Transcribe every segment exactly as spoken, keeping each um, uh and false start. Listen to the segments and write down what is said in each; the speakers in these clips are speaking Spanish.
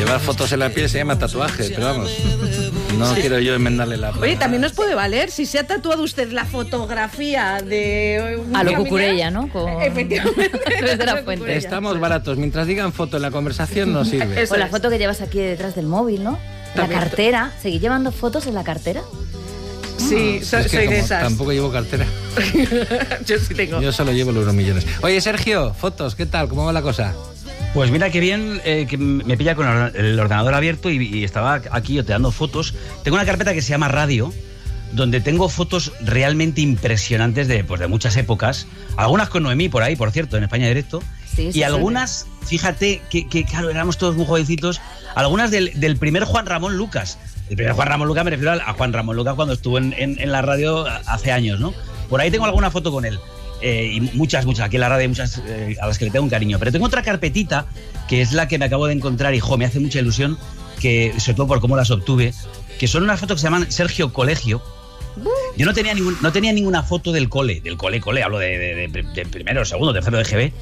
llevar fotos en la piel se llama tatuaje, pero vamos, no sí. quiero yo enmendarle la... Oye, también nos puede valer, si se ha tatuado usted la fotografía de... Un a lo Cucurella, ¿no? Con... Efectivamente. Desde la fuente. Estamos baratos, mientras digan foto en la conversación nos sirve. O la foto que llevas aquí detrás del móvil, ¿no? También. La cartera, ¿seguís llevando fotos en la cartera? Sí, no, soy, es que soy de esas. Tampoco llevo cartera. Yo sí tengo. Yo solo llevo los euromillones. Oye, Sergio, fotos, ¿qué tal? ¿Cómo va la cosa? Pues mira qué bien, eh, que me pilla con el ordenador abierto y, y estaba aquí oteando fotos. Tengo una carpeta que se llama Radio, donde tengo fotos realmente impresionantes de, pues, de muchas épocas. Algunas con Noemí por ahí, por cierto, en España Directo. Sí, sí, y algunas, sí. fíjate, que, que claro, éramos todos muy jovencitos. Algunas del, del primer Juan Ramón Lucas. El primer Juan Ramón Lucas me refiero a Juan Ramón Lucas cuando estuvo en, en, en la radio hace años, ¿no? Por ahí tengo alguna foto con él. Eh, y muchas, muchas, aquí en la radio hay muchas eh, a las que le tengo un cariño. Pero tengo otra carpetita, que es la que me acabo de encontrar y, jo, me hace mucha ilusión, que, sobre todo por cómo las obtuve, que son unas fotos que se llaman Sergio Colegio. Yo no tenía, ningún, no tenía ninguna foto del cole, del cole, cole, hablo de, de, de, de primero, segundo, tercero de G B.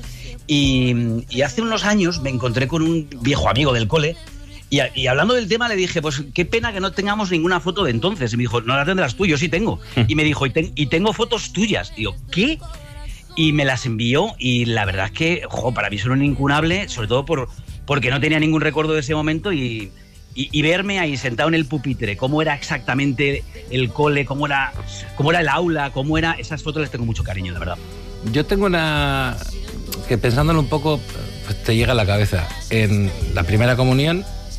Y, y hace unos años me encontré con un viejo amigo del cole y, y hablando del tema le dije, pues qué pena que no tengamos ninguna foto de entonces. Y me dijo, no la tendrás tú, yo sí tengo. Y me dijo, y, ten, y tengo fotos tuyas. Y digo, ¿qué? Y me las envió y la verdad es que, jo, para mí son un incunable, sobre todo por, porque no tenía ningún recuerdo de ese momento y, y, y verme ahí sentado en el pupitre, cómo era exactamente el cole, cómo era, cómo era el aula, cómo era... Esas fotos les tengo mucho cariño, de verdad. Yo tengo una... que pensándolo un poco, pues te llega a la cabeza. En la primera comunión,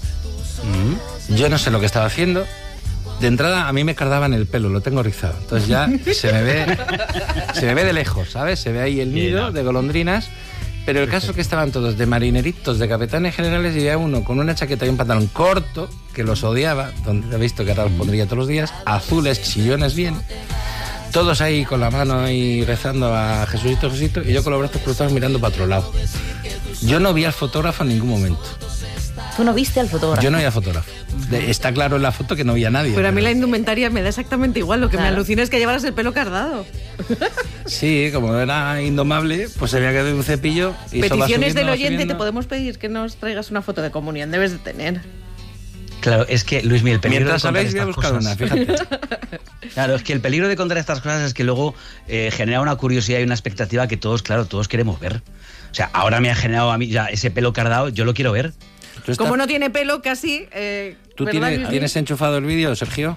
mm-hmm. yo no sé lo que estaba haciendo. De entrada, a mí me cardaban el pelo, lo tengo rizado. Entonces ya se me ve se me ve de lejos, ¿sabes? Se ve ahí el nido de golondrinas. Pero el caso es que estaban todos de marineritos, de capitanes generales, y había uno con una chaqueta y un pantalón corto, que los odiaba, donde he visto que ahora los pondría todos los días, azules, chillones bien, todos ahí con la mano ahí rezando a Jesucito, Jesucito, y yo con los brazos cruzados mirando para otro lado. Yo no vi al fotógrafo en ningún momento. ¿Tú no viste al fotógrafo? Yo no vi al fotógrafo. De, está claro en la foto que no vi a nadie. Pero a mí la indumentaria me da exactamente igual. Lo que claro. me alucina es que llevaras el pelo cardado. Sí, como era indomable, pues se había quedado un cepillo. Y peticiones subiendo, del oyente, subiendo. Te podemos pedir que nos traigas una foto de comunión. Debes de tener. Claro, es que, Luismi, el peligro Mientras de contar sabéis, voy a buscar cosas, una, fíjate. Claro, es que el peligro de contar estas cosas es que luego eh, genera una curiosidad y una expectativa que todos, claro, todos queremos ver. O sea, ahora me ha generado a mí ya ese pelo cardado, yo lo quiero ver. Como no tiene pelo casi... Eh, ¿Tú tienes, ¿tienes enchufado el vídeo, Sergio?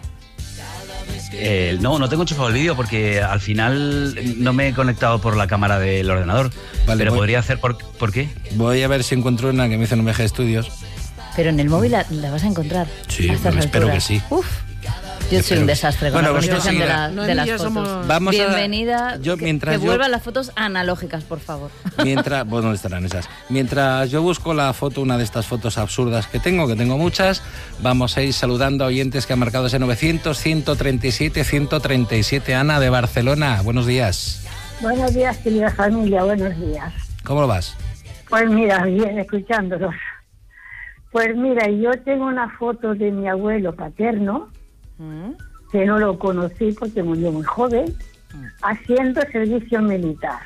Eh, no, no tengo enchufado el vídeo porque al final no me he conectado por la cámara del ordenador. Vale, pero voy, podría hacer... ¿por, ¿Por qué? Voy a ver si encuentro una que me hizo en un viaje de estudios. Pero en el móvil la, la vas a encontrar. Sí, pero espero que sí. Uf. Yo soy un desastre con bueno, la conexión de, la, no, de las fotos. Somos... Vamos Bienvenida, a... yo, mientras que yo... vuelvan las fotos analógicas, por favor. Mientras, pues, ¿dónde estarán esas? Mientras yo busco la foto, una de estas fotos absurdas que tengo, que tengo muchas, vamos a ir saludando a oyentes que han marcado ese novecientos, ciento treinta y siete, ciento treinta y siete. Ana, de Barcelona, buenos días. Buenos días, querida familia, buenos días. ¿Cómo lo vas? Pues mira, bien, escuchándolos. Pues mira, yo tengo una foto de mi abuelo paterno, ¿Mm? que no lo conocí porque murió muy joven, haciendo servicio militar.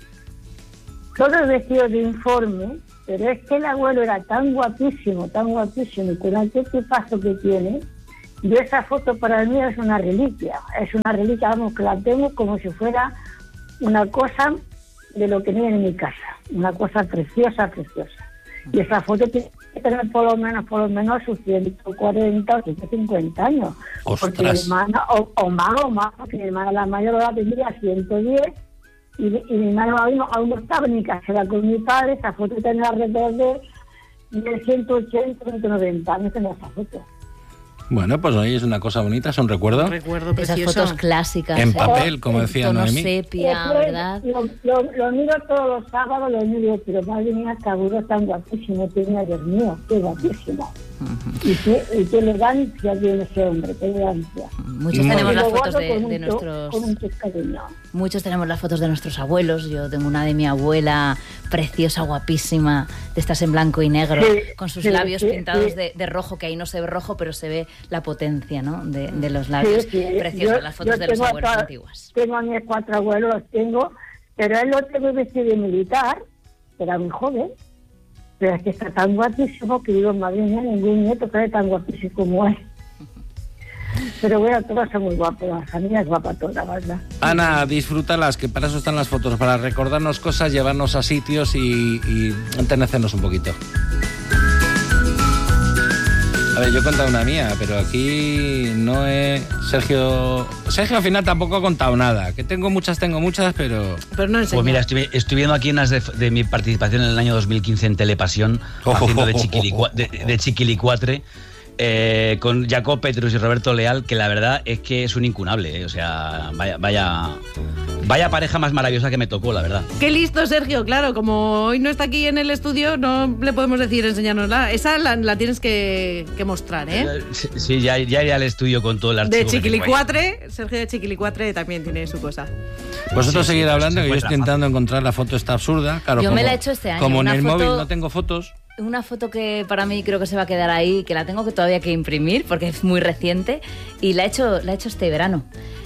Todos vestidos de informe, pero es que el abuelo era tan guapísimo, tan guapísimo, y con aquel tipazo que tiene, y esa foto para mí es una reliquia, es una reliquia, vamos, que la tengo como si fuera una cosa de lo que tiene en mi casa, una cosa preciosa, preciosa. Y esa foto tiene que tener por lo menos, por lo menos sus ciento cuarenta o ciento cincuenta años. ¡Ostras! Porque mi hermana, o, o más o más, porque mi hermana la mayor la tendría ciento diez y, y mi hermano aún no, aún no estaba en mi casa con mi padre. Esa foto tenía alrededor de, de ciento ochenta, ciento noventa años en esa foto. Bueno, pues hoy es una cosa bonita, es un recuerdo. Un recuerdo precioso. Esas fotos clásicas. En papel, como decía tono Noemí. sepia, es, ¿verdad? Lo, lo, lo miro todos los sábados, lo miro, pero madre mía, qué agudo tan guapísimo tiene, Dios mío, qué guapísimo. Uh-huh. Y, qué, y qué elegancia tiene ese hombre, qué elegancia. Muchos Muy tenemos las fotos de, de mucho, nuestros... Con mucho cariño. Muchos tenemos las fotos de nuestros abuelos. Yo tengo una de mi abuela, preciosa, guapísima, de estas en blanco y negro, sí, con sus sí, labios sí, pintados sí. De, de rojo, que ahí no se ve rojo, pero se ve la potencia, ¿no?, de, de los labios. Sí, sí. Preciosas las fotos de los abuelos toda, antiguas. Tengo a mis cuatro abuelos, los tengo, pero él lo tengo vestido de militar, era muy joven, Pero es que está tan guapísimo que digo, madre mía, ningún nieto que tan guapísimo como él. Pero bueno, todas son muy guapas, la familia es guapa toda, ¿verdad? Ana, disfrútalas, que para eso están las fotos, para recordarnos cosas, llevarnos a sitios y, y enternecernos un poquito. A ver, yo he contado una mía, pero aquí no he... Sergio... Sergio al final tampoco ha contado nada. Que tengo muchas, tengo muchas, pero... Pero no enseña. Pues mira, estoy, estoy viendo aquí unas de, de mi participación en el año dos mil quince en Telepasión, Oh, haciendo de, oh, oh, chiquilicua, de, de chiquilicuatre, eh, con Jacob Petrus y Roberto Leal, que la verdad es que es un incunable, eh, o sea, vaya, vaya, vaya pareja más maravillosa que me tocó, la verdad. Qué listo, Sergio. Claro, como hoy no está aquí en el estudio, no le podemos decir enseñárnosla. Esa la, la tienes que, que mostrar, ¿eh? Sí, ya, ya iré al estudio con todo el archivo. De que tengo ahí. Chiquilicuatre, Sergio de Chiquilicuatre también tiene su cosa. Vosotros Sí, sí, seguid pues hablando, se que yo encuentra estoy intentando fácil. encontrar la foto esta absurda. Claro, Yo me como- la he hecho este año, Como en una el foto- móvil no tengo fotos. Una foto que para mí creo que se va a quedar ahí, que la tengo que todavía que imprimir porque es muy reciente y la he hecho, la he hecho este verano.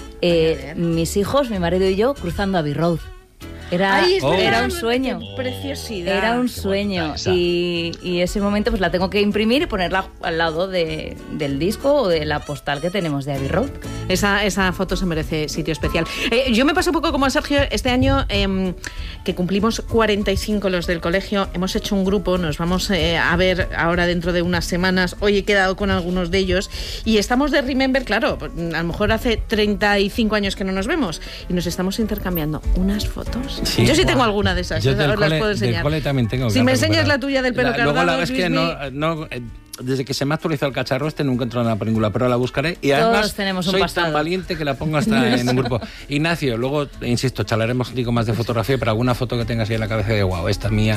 Eh, mis hijos, mi marido y yo cruzando Abbey Road. Era, Ay, es Oh. verdad, era un qué sueño. Preciosidad. Era un Qué sueño bonita esa. y, y ese momento pues la tengo que imprimir y ponerla al lado de, del disco o de la postal que tenemos de Abbey Road. Esa, esa foto se merece sitio especial. Eh, yo me paso un poco como a Sergio. Este año eh, que cumplimos cuarenta y cinco los del colegio, hemos hecho un grupo, nos vamos eh, a ver ahora dentro de unas semanas. Hoy he quedado con algunos de ellos y estamos de Remember, claro, a lo mejor hace treinta y cinco años que no nos vemos y nos estamos intercambiando unas fotos. Sí. Yo sí tengo alguna de esas, Yo os del las cole, puedo del enseñar. cole también tengo. Si que me enseñas recuperar. la tuya del pelo La- cargado, Luego la es que Luismi. no, no, eh, desde que se me ha actualizado el cacharro este nunca entro en la película, pero la buscaré. Y Todos además tenemos un soy pasado. tan valiente que la pongo hasta en un grupo. Ignacio, luego, insisto, charlaremos contigo más de fotografía, pero alguna foto que tengas ahí en la cabeza de wow, esta mía,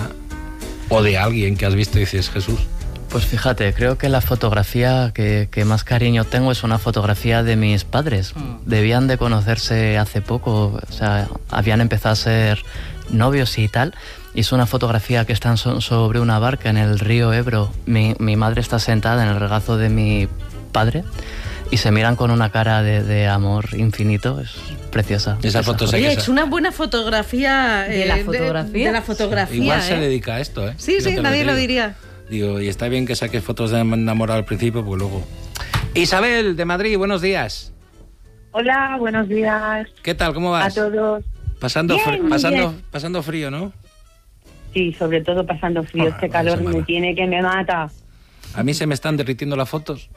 o de alguien que has visto y dices, Jesús. Pues fíjate, creo que la fotografía que, que más cariño tengo es una fotografía de mis padres. Debían de conocerse hace poco, o sea, habían empezado a ser novios y tal. Y es una fotografía que están so- sobre una barca en el río Ebro. Mi, mi madre está sentada en el regazo de mi padre y se miran con una cara de, de amor infinito. Es preciosa. Esa foto sé Oye, que he hecho una buena fotografía. ¿De eh, la fotografía? De, la fotografía. Igual ¿eh? se dedica a esto, ¿eh? Sí, sí, Fíjate nadie que lo te digo. diría. Digo, y está bien que saques fotos de enamorado al principio, porque luego... Isabel, de Madrid, buenos días. Hola, buenos días ¿Qué tal? ¿Cómo a vas? todos. Pasando, Bien, fr- muy pasando, bien. pasando frío, ¿no? Sí, sobre todo pasando frío. Ah, Este vaya calor semana. me tiene que me mata. A mí se me están derritiendo las fotos.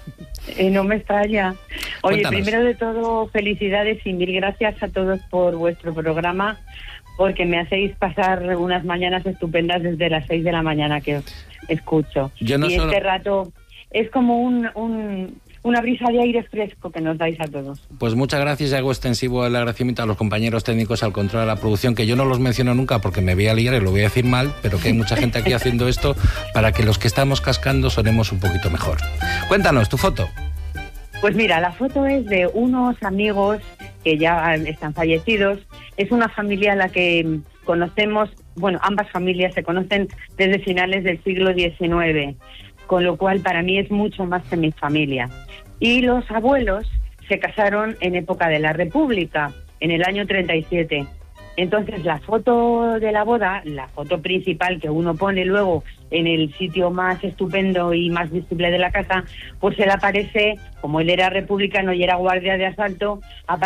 Eh, no me extraña. Oye, Cuéntanos. primero de todo, felicidades y mil gracias a todos por vuestro programa, porque me hacéis pasar unas mañanas estupendas desde las seis de la mañana que os escucho. Yo no y solo- este rato es como un, un, una brisa de aire fresco que nos dais a todos. Pues muchas gracias y hago extensivo el agradecimiento a los compañeros técnicos, al control de la producción, que yo no los menciono nunca porque me voy a liar y lo voy a decir mal, pero que hay mucha gente aquí haciendo esto para que los que estamos cascando sonemos un poquito mejor. Cuéntanos, tu foto. Pues mira, la foto es de unos amigos que ya están fallecidos. Es una familia a la que conocemos, bueno, ambas familias se conocen desde finales del siglo diecinueve, con lo cual para mí es mucho más que mi familia. Y los abuelos se casaron en época de la República, en el año treinta y siete. Entonces la foto de la boda, la foto principal que uno pone luego en el sitio más estupendo y más visible de la casa, pues él aparece, como él era republicano y era guardia de asalto,